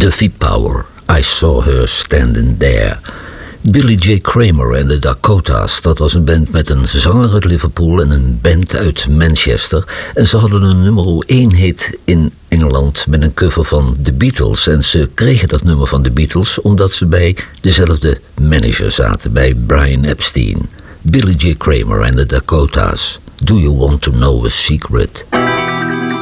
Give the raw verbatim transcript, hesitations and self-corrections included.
Duffy Power, I Saw Her Standing There. Billy J. Kramer en de Dakotas, dat was een band met een zanger uit Liverpool en een band uit Manchester. En ze hadden een nummer één hit in Engeland met een cover van The Beatles. En ze kregen dat nummer van The Beatles omdat ze bij dezelfde manager zaten, bij Brian Epstein. Billy J. Kramer en de Dakotas. Do You Want to Know a Secret?